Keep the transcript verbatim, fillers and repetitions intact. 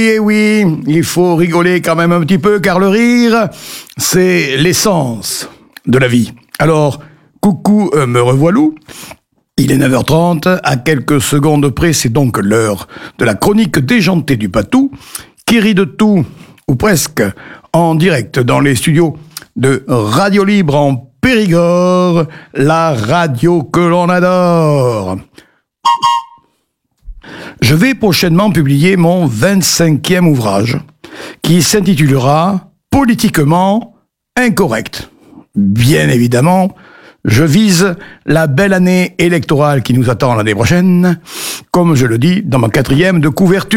Et oui, il faut rigoler quand même un petit peu, car le rire, c'est l'essence de la vie. Alors, coucou, euh, me revoilou. Il est neuf heures trente, à quelques secondes près, c'est donc l'heure de la chronique déjantée du Patou, qui rit de tout, ou presque, en direct dans les studios de Radio Libre en Périgord, la radio que l'on adore. Je vais prochainement publier mon vingt-cinquième ouvrage, qui s'intitulera « Politiquement incorrect ». Bien évidemment, je vise la belle année électorale qui nous attend l'année prochaine, comme je le dis dans ma quatrième de couverture.